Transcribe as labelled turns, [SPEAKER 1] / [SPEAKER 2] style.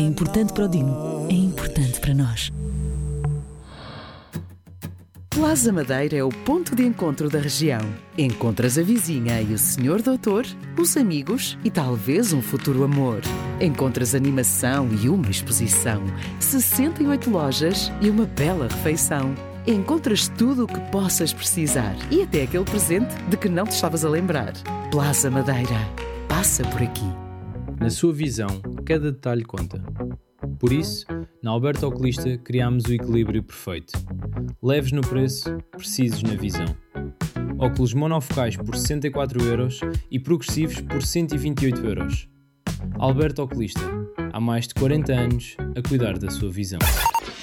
[SPEAKER 1] É importante para o Dino, é importante para nós.
[SPEAKER 2] Plaza Madeira é o ponto de encontro da região. Encontras a vizinha e o senhor doutor, os amigos e talvez um futuro amor. Encontras animação e uma exposição, 68 lojas e uma bela refeição. Encontras tudo o que possas precisar e até aquele presente de que não te estavas a lembrar. Plaza Madeira. Passa por aqui.
[SPEAKER 3] Na sua visão, cada detalhe conta. Por isso, na Alberto Oculista criámos o equilíbrio perfeito. Leves no preço, precisos na visão. Óculos monofocais por 64€ e progressivos por 128€. Alberto Oculista, há mais de 40 anos a cuidar da sua visão.